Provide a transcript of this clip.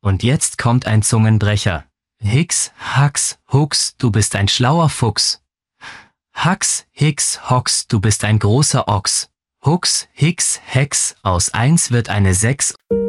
Und jetzt kommt ein Zungenbrecher. Hix, Hax, Hux, du bist ein schlauer Fuchs. Hax, Hix, Hox, du bist ein großer Ochs. Hux, Hix, Hex, aus 1 wird eine 6.